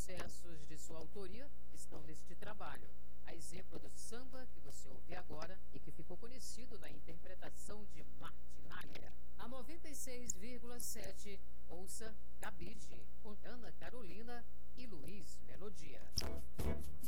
sucessos de sua autoria estão neste trabalho. A exemplo do samba que você ouve agora e que ficou conhecido na interpretação de Martinalha. Na 96,7, ouça Cabide, com Ana Carolina e Luiz Melodia.